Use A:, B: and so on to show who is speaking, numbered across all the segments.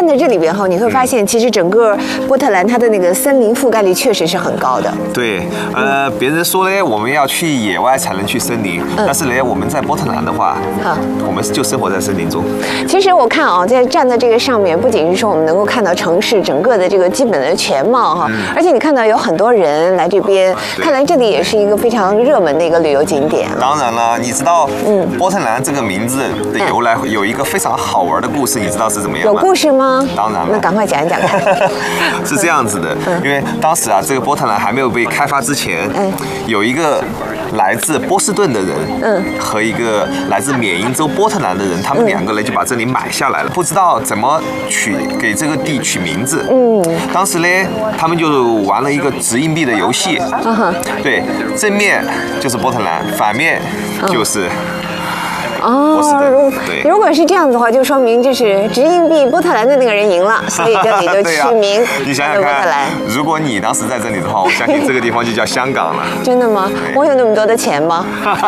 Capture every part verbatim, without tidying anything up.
A: 站在这里边后，你会发现，其实整个波特兰它的那个森林覆盖率确实是很高的。
B: 对，呃，别人说呢，我们要去野外才能去森林，嗯、但是呢，我们在波特兰的话，好，我们就生活在森林中。
A: 其实我看啊，在站在这个上面，不仅是说我们能够看到城市整个的这个基本的全貌哈，嗯、而且你看到有很多人来这边，看来这里也是一个非常热门的一个旅游景点。
B: 当然了，你知道，嗯，波特兰这个名字的由来有一个非常好玩的故事，你知道是怎么样吗？
A: 有故事吗？
B: 当然了，
A: 那赶快讲一讲看。
B: 是这样子的，因为当时啊，这个波特兰还没有被开发之前，嗯，有一个来自波士顿的人，嗯，和一个来自缅因州波特兰的人，他们两个人就把这里买下来了，不知道怎么取给这个地取名字，嗯，当时呢，他们就玩了一个掷硬币的游戏，嗯、对，正面就是波特兰，反面就是。
A: 哦，如如果是这样子的话，就说明就是掷硬币波特兰的那个人赢了，所以这里就取名
B: 你想想看，如果你当时在这里的话，我相信这个地方就叫香港了。
A: 真的吗？我有那么多的钱吗？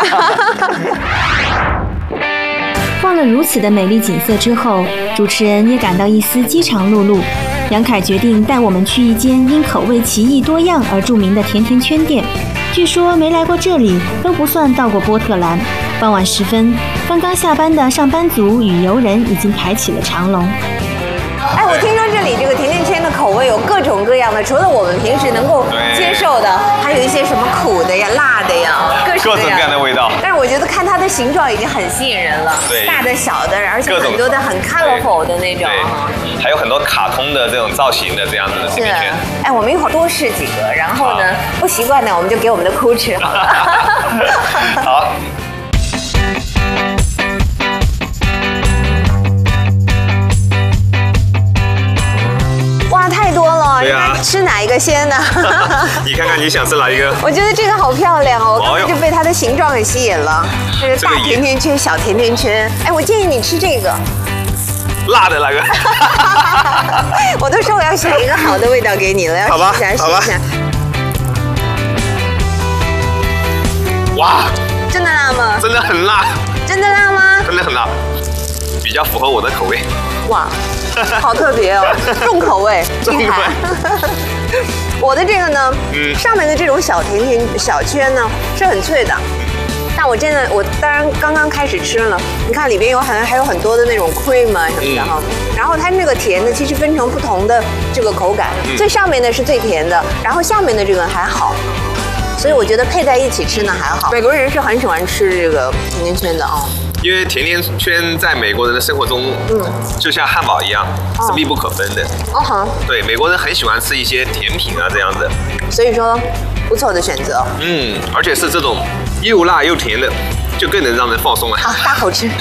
C: 望了如此的美丽景色之后，主持人也感到一丝饥肠辘辘。杨凯决定带我们去一间因口味奇异多样而著名的甜甜圈店。据说没来过这里都不算到过波特兰。傍晚时分，刚刚下班的上班族与游人已经排起了长龙。
A: 哎，我听说这里这个甜甜圈的口味有各种各样的，除了我们平时能够接受的，还有一些什么苦的呀、辣的呀，各
B: 各种各样的味道。
A: 但是我觉得看它的形状已经很吸引人了，
B: 对，
A: 大的、小的，而且很多的很 colorful 的那种，
B: 还有很多卡通的这种造型的这样子的甜甜圈。
A: 哎，我们一会儿多试几个，然后呢，不习惯呢，我们就给我们的哭吃好了。
B: 好。
A: 哇，太多了！
B: 对啊，
A: 吃哪一个先呢？
B: 你看看你想吃哪一个？
A: 我觉得这个好漂亮哦，我刚才就被它的形状给吸引了。这是大甜甜圈、小甜甜圈。哎，我建议你吃这个。
B: 辣的那个。
A: 我都说我要选一个好的味道给你了，要试一下，试一下。
B: 哇！
A: 真的辣吗？
B: 真的很辣。
A: 真的辣吗？
B: 真的很辣，比较符合我的口味。
A: 哇！好特别哦，重口味，厉害。我的这个呢，嗯，上面的这种小甜甜小圈呢是很脆的，但我真的我当然刚刚开始吃了，你看里边有很还有很多的那种 cream 啊什么的哈，嗯、然后它那个甜的其实分成不同的这个口感，嗯、最上面的是最甜的，然后下面的这个还好。所以我觉得配在一起吃呢还好。美国人是很喜欢吃这个甜甜圈的哦。
B: 因为甜甜圈在美国人的生活中，嗯，就像汉堡一样，哦、是密不可分的。哦哈。对，美国人很喜欢吃一些甜品啊这样的。
A: 所以说，不错的选择。
B: 嗯，而且是这种又辣又甜的，就更能让人放松了。
A: 好，大口吃。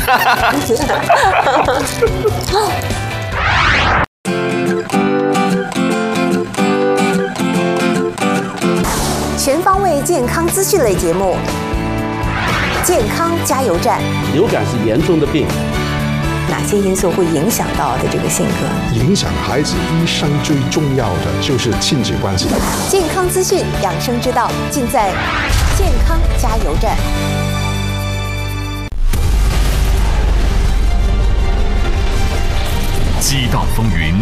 A: 全方位健康资讯类节目，健康加油站。
D: 流感是严重的病，
A: 哪些因素会影响到的这个性格？
E: 影响孩子一生最重要的就是亲子关系。
A: 健康资讯、养生之道，尽在健康加油站。
F: 激荡风云，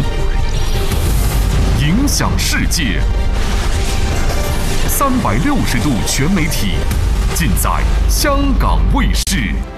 F: 影响世界。三百六十度全媒体，尽在香港卫视。